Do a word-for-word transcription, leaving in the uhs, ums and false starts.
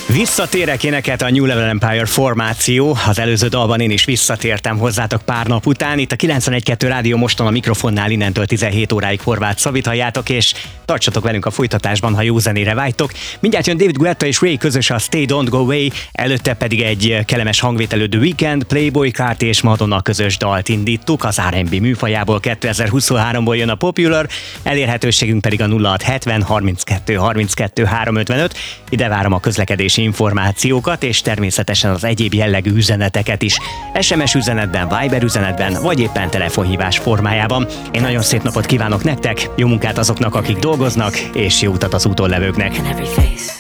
Visszatérek énekelt a New Level Empire formáció. Az előző dalban én is visszatértem hozzátok pár nap után. Itt a kilencvenegy kettő Rádió Moston a mikrofonnál innentől tizenhét óráig Horváth Szabit halljátok, és tartsatok velünk a folytatásban, ha jó zenére vágytok. Mindjárt jön David Guetta és Ray közös a Stay Don't Go Away, előtte pedig egy kellemes hangvételű The Weeknd, Playboi Carti és Madonna közös dalt indítuk. Az er and bé műfajából kétezer-huszonháromból jön a Popular, elérhetőségünk pedig a nulla hat hetven harminckettő harminckettő háromszázötvenöt. Ide várom a közlekedési információkat, és természetesen az egyéb jellegű üzeneteket is. es em es üzenetben, Viber üzenetben, vagy éppen telefonhívás formájában. Én nagyon szép napot kívánok nektek, jó munkát azoknak, akik dolgoznak, és jó utat az úton levőknek.